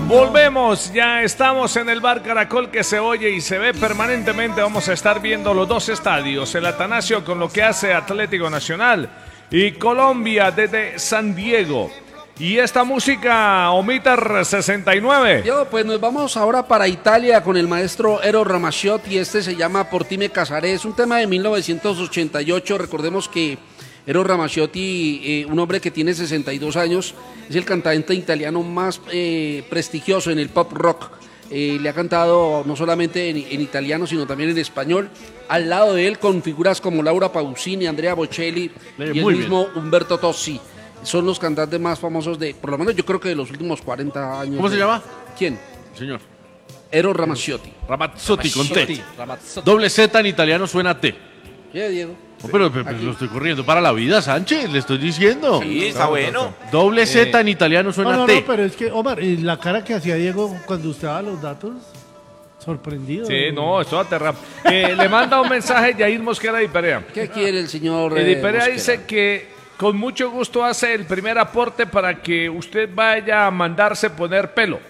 Volvemos, ya estamos en el Bar Caracol que se oye y se ve permanentemente. Vamos a estar viendo los dos estadios, el Atanasio con lo que hace Atlético Nacional y Colombia desde San Diego. Y esta música, Omitar 69. Pues nos vamos ahora para Italia con el maestro Eros Ramazzotti y este se llama Por ti me casaré. Es un tema de 1988, recordemos que Eros Ramazzotti, un hombre que tiene 62 años, es el cantante italiano más prestigioso en el pop rock. Le ha cantado no solamente en italiano, sino también en español. Al lado de él, con figuras como Laura Pausini, Andrea Bocelli y el mismo Umberto Tozzi. Son los cantantes más famosos por lo menos yo creo que de los últimos 40 años. ¿Cómo se llama? ¿Quién? Señor. Eros Ramazzotti. Ramazzotti con T. Doble Z en italiano suena a T. ¿Qué, Diego? No, pero lo estoy corriendo para la vida, Sánchez, le estoy diciendo. Sí, está bueno. Doble Z en italiano suena a T. No, pero es que, Omar, y la cara que hacía Diego cuando usted daba los datos, sorprendido. Sí, no, esto aterra. Le manda un mensaje Yair Mosquera de Perea. ¿Qué quiere el señor Di Perea Mosquera? dice que con mucho gusto hace el primer aporte para que usted vaya a mandarse poner pelo.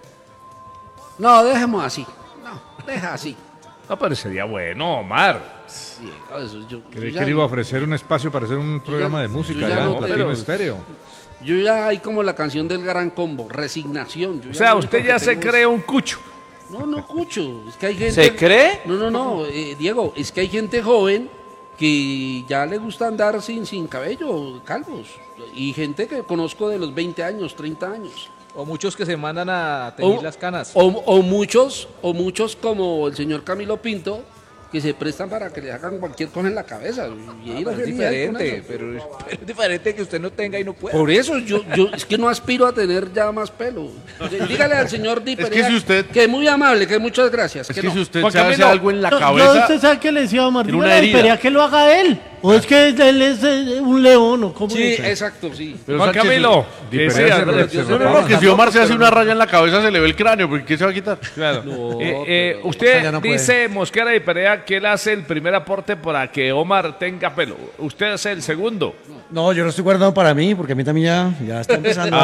No, dejemos así. No, deja así. No, pero sería bueno, Omar. Sí, eso, Creí que le iba a ofrecer un espacio para hacer un programa de música yo ya ya, no, en Platino pero- Estéreo. Yo ya hay como la canción del Gran Combo, resignación. Yo O ya sea, lo usted único ya que se tengo es- cree un cucho. No, Cucho, es que hay gente... ¿Se cree? No, Diego, es que hay gente joven que ya le gusta andar sin cabello, calvos. Y gente que conozco de los 20 años, 30 años. O muchos que se mandan a teñir O- las canas. O muchos como el señor Camilo Pinto, que se prestan para que le hagan cualquier cosa en la cabeza. Y ahí Pero la es realidad con diferente, eso. pero es diferente que usted no tenga y no pueda. Por eso yo es que no aspiro a tener ya más pelo. Dígale al señor Di Es que Perea si usted- que es muy amable, que muchas gracias. Es que que no. si usted Juan se hace Camilo, algo en la Yo cabeza, usted sabe que le decía a Omar, Tiene una dígale, herida. Perea que lo haga él. O es que él es un león, ¿o cómo Sí, es? exacto, sí. pero Juan Sánchez, Camilo. Di que Perea sí, se Andrés. No, que si Omar se hace una raya en la cabeza se le ve el cráneo, porque ¿qué se va a quitar? Claro. pero- Usted Ya no puede. dice, Mosquera de Perea, que él hace el primer aporte para que Omar tenga pelo. Usted hace el segundo. No, yo lo estoy guardando para mí, porque a mí también ya está empezando.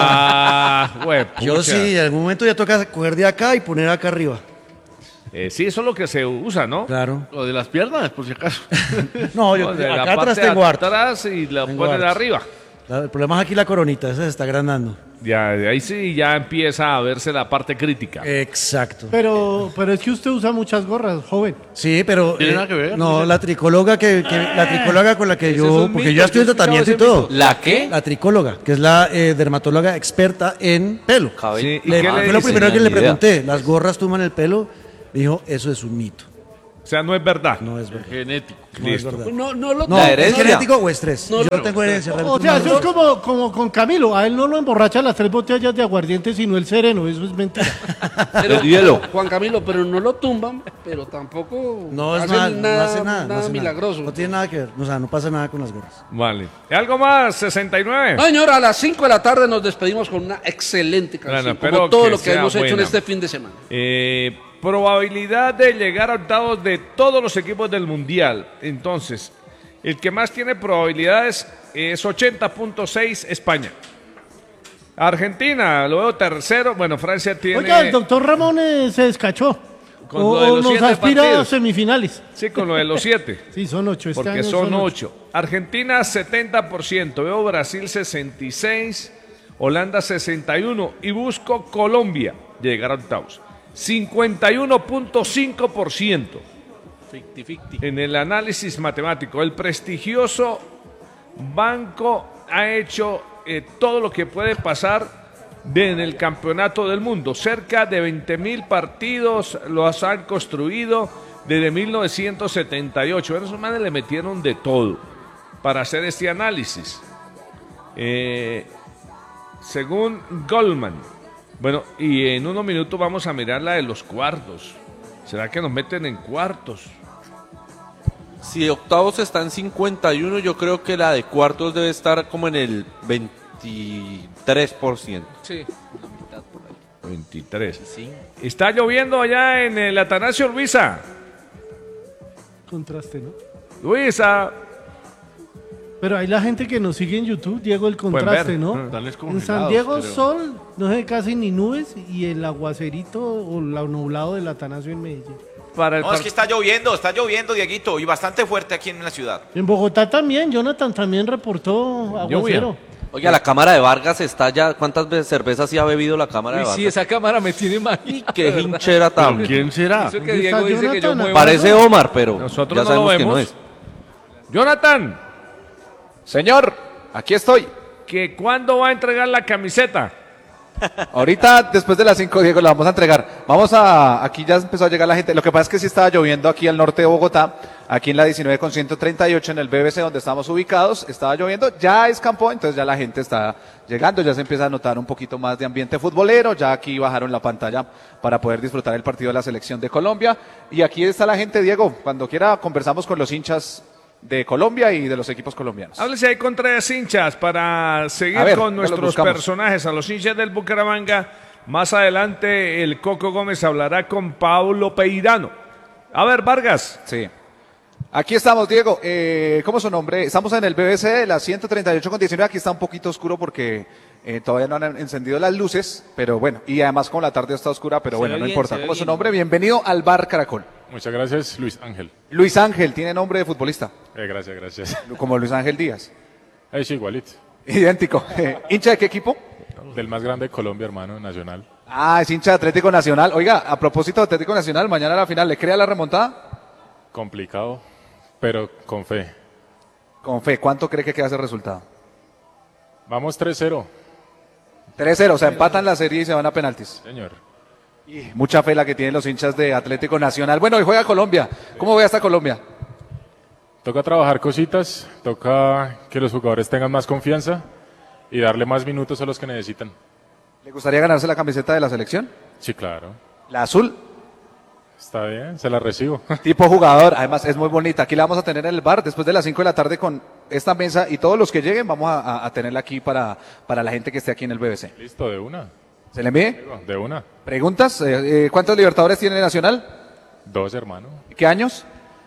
Yo sí, en algún momento ya toca coger de acá y poner acá arriba. Sí, eso es lo que se usa, ¿no? Claro. Lo de las piernas, por si acaso. No, yo No, de la acá atrás parte tengo de harto. atrás y la Tengo ponen harto. arriba. El problema es aquí la coronita, esa se está agrandando. Ya, de ahí sí ya empieza a verse la parte crítica. Exacto. Pero es que usted usa muchas gorras, joven. Sí, pero ¿Tiene nada que ver? no, la tricóloga la tricóloga con la que Ese es yo, un porque mito, yo ya estoy en yo he escuchado tratamiento y ese todo. ¿La qué? La tricóloga, que es la dermatóloga experta en pelo. Sí, ¿y Le- qué le fue lo dice? primero que le Ni idea. pregunté. ¿Las gorras tuman el pelo? Dijo, eso es un mito. O sea, no es verdad. No es verdad. Genético. No es verdad. No lo No, La ¿es herencia. genético o estrés? No, yo no, no tengo herencia. O sea, eso es como con Camilo. A él no lo emborracha las 3 botellas de aguardiente, sino el sereno. Eso es mentira. Pero, El hielo. Juan Camilo, pero no lo tumban, pero tampoco No es hacen mal, no hace nada. no nada hace milagroso. No tiene nada que ver. O sea, no pasa nada con las gorras. Vale. ¿Algo más? 69. No, señor, a las 5 de la tarde nos despedimos con una excelente canción, Bueno, espero como todo que lo que sea hemos hecho en buena. este fin de semana. Probabilidad de llegar a octavos de todos los equipos del Mundial. Entonces, el que más tiene probabilidades es 80.6 España. Argentina, lo veo tercero. Bueno, Francia tiene... Oiga, el doctor Ramón se descachó. Con lo de O los nos 7 aspira a partidos. semifinales. Sí, con lo de los 7. Sí, son 8. Este Porque año son ocho. 8. Argentina 70%, veo Brasil 66, Holanda 61 y busco Colombia llegar a octavos. 51.5% en el análisis matemático. El prestigioso banco ha hecho todo lo que puede pasar en el campeonato del mundo. Cerca de 20.000 partidos los han construido desde 1978. Bueno, esos manes le metieron de todo para hacer este análisis. Según Goldman. Bueno, y en unos minutos vamos a mirar la de los cuartos. ¿Será que nos meten en cuartos? Si octavos está en 51, yo creo que la de cuartos debe estar como en el 23%. Sí, la mitad por ahí. 23. Sí. Está lloviendo allá en el Atanasio Luisa. Contraste, ¿no? Luisa. Pero hay la gente que nos sigue en YouTube, Diego, el contraste, ver. ¿no? Están En descongelados, San Diego creo. sol, no sé, casi ni nubes, y el aguacerito o la nublado del Atanasio en Medellín. Para el No, es que está lloviendo, Dieguito, y bastante fuerte aquí en la ciudad. En Bogotá también, Jonathan también reportó aguacero. Oiga, la cámara de Vargas está ya. ¿Cuántas cervezas sí ha bebido la cámara de Uy, Vargas? sí, esa cámara me tiene mal. Qué hinchera ¿Pero tan. quién será? Eso que ¿Dónde Diego está dice que yo Jonathan? muevo. Parece Omar, pero Nosotros ya no lo sabemos que no vemos. es. Jonathan, Señor, aquí estoy. ¿que cuándo va a entregar la camiseta? Ahorita, después de las 5, Diego, la vamos a entregar. Aquí ya empezó a llegar la gente. Lo que pasa es que sí estaba lloviendo aquí al norte de Bogotá, aquí en la 19 con 138, en el BBC donde estamos ubicados, estaba lloviendo. Ya escampó, entonces ya la gente está llegando, ya se empieza a notar un poquito más de ambiente futbolero. Ya aquí bajaron la pantalla para poder disfrutar el partido de la selección de Colombia. Y aquí está la gente, Diego. Cuando quiera conversamos con los hinchas de Colombia y de los equipos colombianos. Háblese ahí con 3 hinchas para seguir A ver, con ya los nuestros buscamos. personajes. A los hinchas del Bucaramanga, más adelante el Coco Gómez hablará con Pablo Peirano. A ver, Vargas. Sí. Aquí estamos, Diego. ¿Cómo es su nombre? Estamos en el BBC de la 138 con 19. Aquí está un poquito oscuro porque todavía no han encendido las luces, pero bueno, y además como la tarde está oscura, pero bueno, no importa. ¿Cómo es su nombre? Bienvenido al Bar Caracol. Muchas gracias, Luis Ángel. Luis Ángel, tiene nombre de futbolista, Gracias. como Luis Ángel Díaz. Sí, igualito. Idéntico. ¿Hincha de qué equipo? Del más grande de Colombia, hermano, Nacional. Ah, es hincha de Atlético Nacional. Oiga, a propósito de Atlético Nacional, mañana la final, ¿le crea la remontada? Complicado, pero con fe. Con fe, ¿cuánto cree que queda ese resultado? Vamos 3-0, 3-0, o sea, empatan la serie y se van a penaltis. señor. Mucha fe la que tienen los hinchas de Atlético Nacional. Bueno, y juega Colombia. ¿Cómo ve hasta Colombia? Toca trabajar cositas, toca que los jugadores tengan más confianza y darle más minutos a los que necesitan. ¿Le gustaría ganarse la camiseta de la selección? Sí, claro. La azul, Está bien, se la recibo. tipo jugador. Además, es muy bonita. Aquí la vamos a tener en el bar después de las 5 de la tarde con esta mesa y todos los que lleguen vamos a tenerla aquí para la gente que esté aquí en el BBC. Listo, de una. ¿Se le envíe? De una. ¿Preguntas? ¿Cuántos Libertadores tiene Nacional? 2, hermano. ¿Qué años?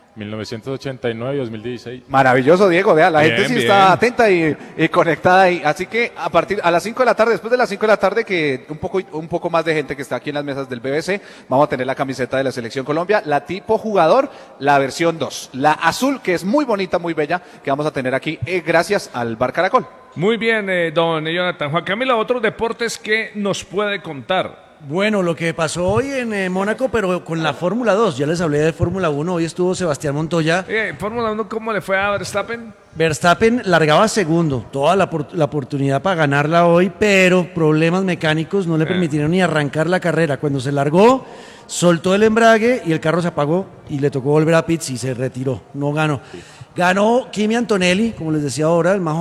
1989 y 2016. Maravilloso, Diego. Vea, la Bien, gente sí bien. está atenta y conectada ahí. Así que a las 5 de la tarde, después de las 5 de la tarde, que un poco más de gente que está aquí en las mesas del BBC, vamos a tener la camiseta de la Selección Colombia, la tipo jugador, la versión 2. La azul, que es muy bonita, muy bella, que vamos a tener aquí gracias al Bar Caracol. Muy bien, don Jonathan. Juan Camilo, otros deportes que nos puede contar. Bueno, lo que pasó hoy en Mónaco, pero con la Fórmula 2. Ya les hablé de Fórmula 1. Hoy estuvo Sebastián Montoya. Fórmula 1, ¿cómo le fue a Verstappen? Verstappen largaba segundo. Toda la oportunidad para ganarla hoy, pero problemas mecánicos no le permitieron ni arrancar la carrera. Cuando se largó, soltó el embrague y el carro se apagó y le tocó volver a pits y se retiró. No ganó. Ganó Kimi Antonelli, como les decía ahora, el más